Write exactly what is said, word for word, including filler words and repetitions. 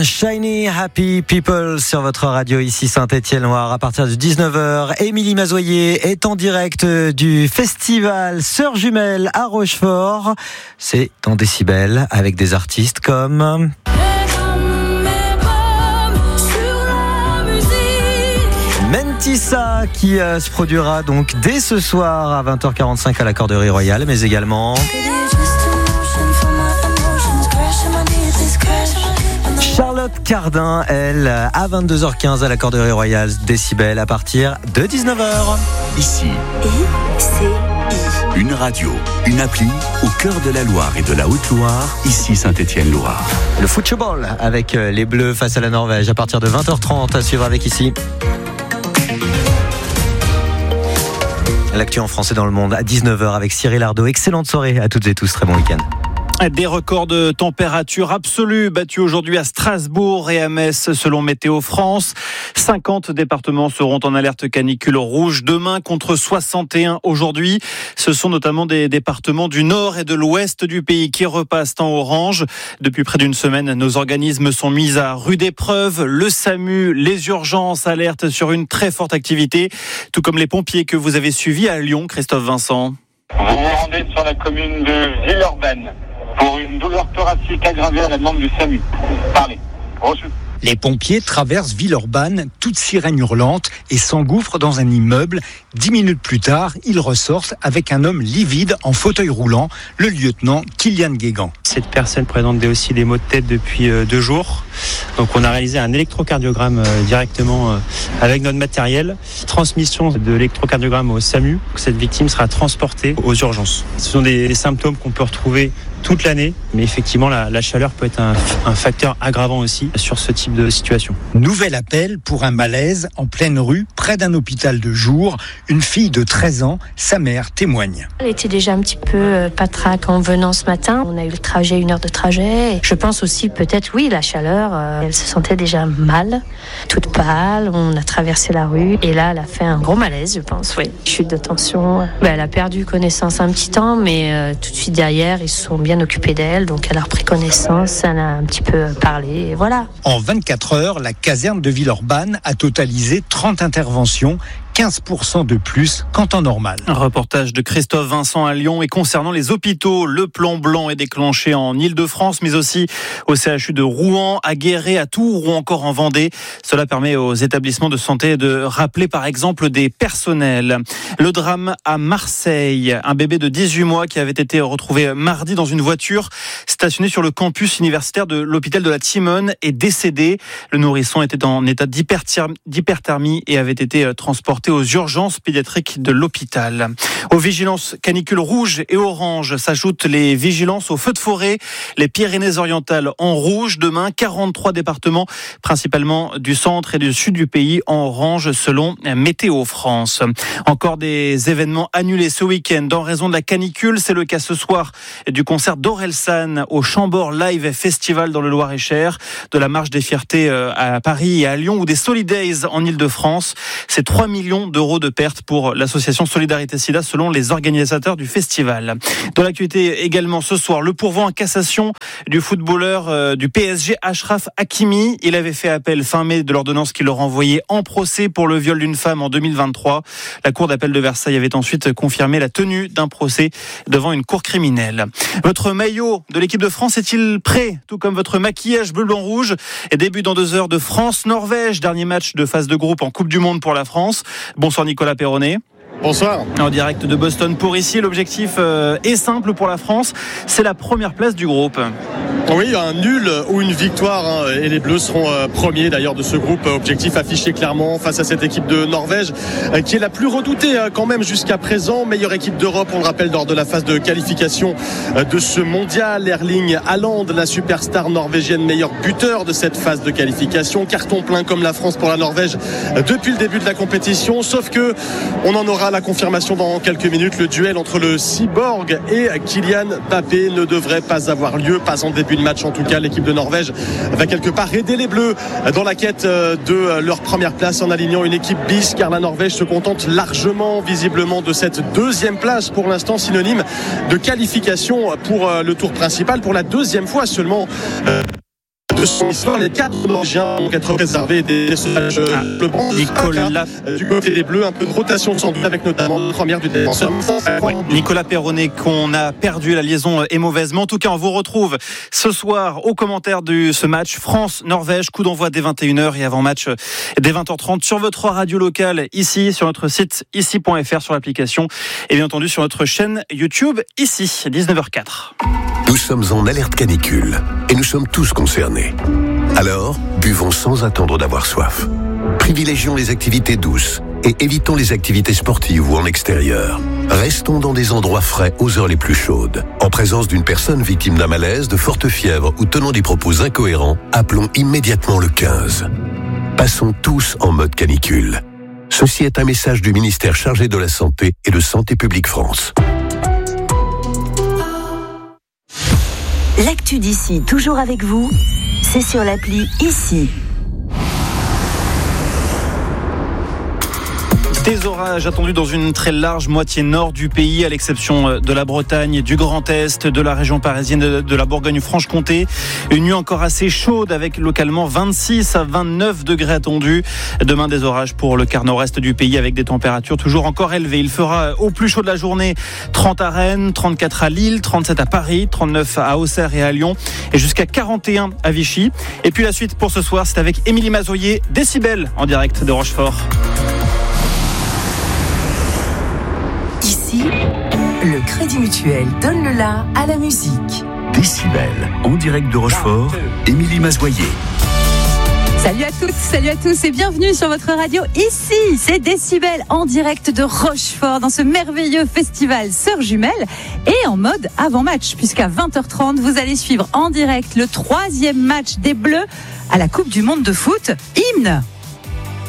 Shiny Happy People sur votre radio ici Saint-Étienne-Loire à partir de dix-neuf heures. Émilie Mazoyer est en direct du festival Sœurs Jumelles à Rochefort. C'est en décibels avec des artistes comme Mentissa qui euh, se produira donc dès ce soir à vingt heures quarante-cinq à la Corderie Royale, mais également Charlotte Cardin, elle, à vingt-deux heures quinze à la Corderie Royale, décibels à partir de dix-neuf heures. Ici, I C I. Une radio, une appli au cœur de la Loire et de la Haute-Loire, ici Saint-Étienne-Loire. Le football avec les Bleus face à la Norvège à partir de vingt heures trente à suivre avec ici. L'actu en français dans le monde à dix-neuf heures avec Cyril Ardo. Excellente soirée à toutes et tous, très bon week-end. Des records de température absolue battus aujourd'hui à Strasbourg et à Metz selon Météo France. cinquante départements seront en alerte canicule rouge demain contre soixante et un aujourd'hui. Ce sont notamment des départements du nord et de l'ouest du pays qui repassent en orange. Depuis près d'une semaine, nos organismes sont mis à rude épreuve. Le SAMU, les urgences alertent sur une très forte activité, tout comme les pompiers que vous avez suivis à Lyon, Christophe Vincent. Vous vous rendez sur la commune de Villeurbanne pour une douleur thoracique aggravée à la demande du SAMU. Parlez. Reçu. Les pompiers traversent Villeurbanne, toute sirène hurlante, et s'engouffrent dans un immeuble. Dix minutes plus tard, ils ressortent avec un homme livide en fauteuil roulant, le lieutenant Kylian Guégan. Cette personne présente aussi des maux de tête depuis deux jours. Donc on a réalisé un électrocardiogramme directement avec notre matériel. Transmission de l'électrocardiogramme au SAMU. Cette victime sera transportée aux urgences. Ce sont des symptômes qu'on peut retrouver toute l'année, mais effectivement la, la chaleur peut être un, un facteur aggravant aussi sur ce type de situation. Nouvel appel pour un malaise en pleine rue, près d'un hôpital de jour. Une fille de treize ans, sa mère témoigne. Elle était déjà un petit peu patraque en venant ce matin. On a eu le trajet, une heure de trajet. Je pense aussi peut-être, oui, la chaleur. Euh, elle se sentait déjà mal, toute pâle. On a traversé la rue et là, elle a fait un gros malaise, je pense. Oui, chute de tension. Ben, elle a perdu connaissance un petit temps, mais euh, tout de suite derrière, ils se sont bien occupé d'elle, donc elle a repris connaissance, elle a un petit peu parlé, et voilà. En vingt-quatre heures, la caserne de Villeurbanne a totalisé trente interventions, quinze pour cent de plus qu'en temps normal. Un reportage de Christophe Vincent à Lyon. Et concernant les hôpitaux, le plan blanc est déclenché en Ile-de-France, mais aussi au C H U de Rouen, à Guéret, à Tours ou encore en Vendée. Cela permet aux établissements de santé de rappeler par exemple des personnels. Le drame à Marseille. Un bébé de dix-huit mois qui avait été retrouvé mardi dans une voiture stationnée sur le campus universitaire de l'hôpital de la Timone est décédé. Le nourrisson était en état d'hyperthermie et avait été transporté aux urgences pédiatriques de l'hôpital. Aux vigilances canicules rouges et oranges s'ajoutent les vigilances aux feux de forêt. Les Pyrénées-Orientales en rouge. Demain, quarante-trois départements, principalement du centre et du sud du pays, en orange selon Météo France. Encore des événements annulés ce week-end en raison de la canicule. C'est le cas ce soir du concert d'Orelsan au Chambord Live Festival dans le Loir-et-Cher, de la Marche des Fiertés à Paris et à Lyon ou des Solidays en Ile-de-France. C'est trois millions d'euros de pertes pour l'association Solidarité Sida selon les organisateurs du festival. Dans l'actualité également ce soir, le pourvoi en cassation du footballeur euh, du P S G Achraf Hakimi. Il avait fait appel fin mai de l'ordonnance qui le renvoyait en procès pour le viol d'une femme en deux mille vingt-trois. La cour d'appel de Versailles avait ensuite confirmé la tenue d'un procès devant une cour criminelle. Votre maillot de l'équipe de France est-il prêt? Tout comme votre maquillage bleu, blanc, rouge. Et début dans deux heures de France-Norvège. Dernier match de phase de groupe en Coupe du Monde pour la France. Bonsoir Nicolas Perronnet. Bonsoir. En direct de Boston pour ici, l'objectif est simple pour la France, c'est la première place du groupe. Oui, un nul ou une victoire hein, et les Bleus seront euh, premiers d'ailleurs de ce groupe. Objectif affiché clairement face à cette équipe de Norvège euh, qui est la plus redoutée euh, quand même jusqu'à présent. Meilleure équipe d'Europe, on le rappelle, lors de la phase de qualification euh, de ce mondial. Erling Haaland, la superstar norvégienne, meilleur buteur de cette phase de qualification. Carton plein comme la France pour la Norvège euh, depuis le début de la compétition. Sauf que on en aura la confirmation dans quelques minutes. Le duel entre le cyborg et Kylian Mbappé ne devrait pas avoir lieu, pas en début de match en tout cas. L'équipe de Norvège va quelque part aider les Bleus dans la quête de leur première place en alignant une équipe bis, car la Norvège se contente largement visiblement de cette deuxième place, pour l'instant synonyme de qualification pour le tour principal pour la deuxième fois seulement de son histoire. Les quatre Norvégiens vont être préservés des sauvages le banc. Nicolas du côté des Bleus, un peu de rotation sans doute avec notamment la première du défenseur. Ouais, Nicolas Perronnet qu'on a perdu, la liaison est mauvaise. Mais en tout cas, on vous retrouve ce soir aux commentaires de ce match France-Norvège. Coup d'envoi dès vingt et une heures et avant match dès vingt heures trente sur votre radio locale ici, sur notre site ici point f r, sur l'application et bien entendu sur notre chaîne YouTube ici, dix-neuf heures quatre. Nous sommes en alerte canicule et nous sommes tous concernés. Alors, buvons sans attendre d'avoir soif. Privilégions les activités douces et évitons les activités sportives ou en extérieur. Restons dans des endroits frais aux heures les plus chaudes. En présence d'une personne victime d'un malaise, de forte fièvre ou tenant des propos incohérents, appelons immédiatement le quinze. Passons tous en mode canicule. Ceci est un message du ministère chargé de la Santé et de Santé publique France. L'actu d'ici, toujours avec vous, c'est sur l'appli Ici. Des orages attendus dans une très large moitié nord du pays, à l'exception de la Bretagne, du Grand Est, de la région parisienne, de la Bourgogne-Franche-Comté. Une nuit encore assez chaude avec localement vingt-six à vingt-neuf degrés attendus. Demain, des orages pour le quart nord-est du pays avec des températures toujours encore élevées. Il fera au plus chaud de la journée trente à Rennes, trente-quatre à Lille, trente-sept à Paris, trente-neuf à Auxerre et à Lyon et jusqu'à quarante et un à Vichy. Et puis la suite pour ce soir, c'est avec Émilie Mazoyer, Décibel en direct de Rochefort. Ici, le Crédit Mutuel donne le la à la musique. Décibel, en direct de Rochefort, Émilie Mazoyer. Salut à toutes, salut à tous et bienvenue sur votre radio. Ici, c'est Décibel en direct de Rochefort dans ce merveilleux festival Sœurs Jumelles et en mode avant-match puisqu'à vingt heures trente, vous allez suivre en direct le troisième match des Bleus à la Coupe du Monde de foot. Hymne